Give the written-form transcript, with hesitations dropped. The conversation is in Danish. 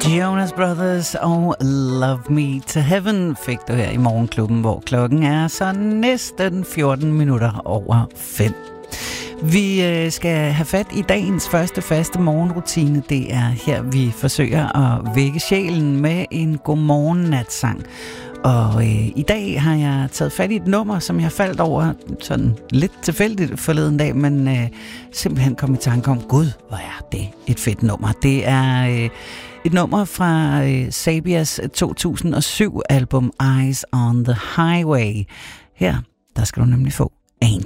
Jonas Brothers og Love Me to Heaven fik du her i Morgenklubben, hvor klokken er så næsten 14 minutter over 5. Vi skal have fat i dagens første faste morgenrutine. Det er her, vi forsøger at vække sjælen med en godmorgen-natsang. Og i dag har jeg taget fat i et nummer, som jeg faldt over sådan lidt tilfældigt forleden dag, men simpelthen kom i tanke om, gud, hvor er det et fedt nummer. Det er et nummer fra Sabias 2007-album Eyes on the Highway. Her, der skal du nemlig få Angel.